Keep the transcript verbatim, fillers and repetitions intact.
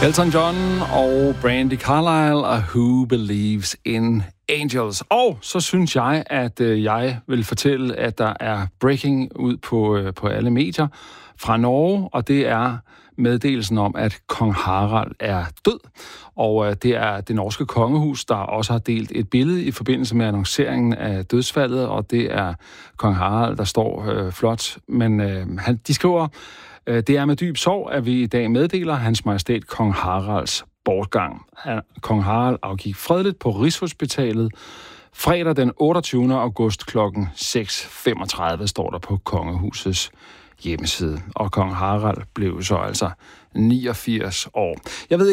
Elton John og Brandi Carlile og Who Believes in Angels. Og så synes jeg, at øh, jeg vil fortælle, at der er breaking ud på, øh, på alle medier fra Norge, og det er meddelelsen om, at kong Harald er død. Og øh, det er det norske kongehus, der også har delt et billede i forbindelse med annonceringen af dødsfaldet, og det er kong Harald, der står øh, flot. Men øh, han, de skriver, det er med dyb sorg, at vi i dag meddeler Hans Majestæt Kong Haralds bortgang. Kong Harald afgik fredeligt på Rigshospitalet fredag den otteogtyvende august klokken seks femogtredive, står der på kongehusets hjemmeside. Og kong Harald blev så altså niogfirs år. Jeg ved